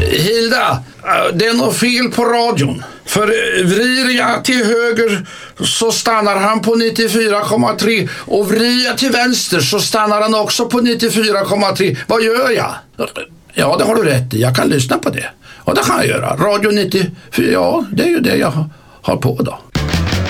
Hilda, det är något fel på radion. För vrider jag till höger så stannar han på 94,3 och vrider jag till vänster så stannar han också på 94,3. Vad gör jag? Ja, det har du rätt i. Jag kan lyssna på det. Och det kan jag göra. Radio 94, ja, det är ju det jag har på då.